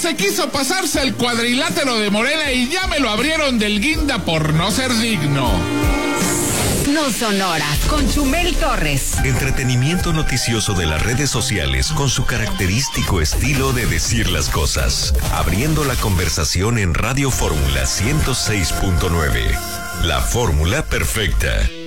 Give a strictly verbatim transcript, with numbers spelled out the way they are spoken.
se quiso pasarse el cuadrilátero de Morena y ya me lo abrieron del guinda por no ser digno. No son horas, con Chumel Torres. Entretenimiento noticioso de las redes sociales con su característico estilo de decir las cosas. Abriendo la conversación en Radio Fórmula ciento seis punto nueve. La fórmula perfecta.